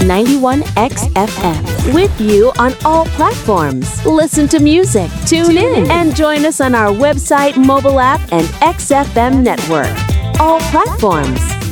91XFM. With you on all platforms. Listen to music, tune in, and join us on our website, mobile app, and XFM network. All platforms.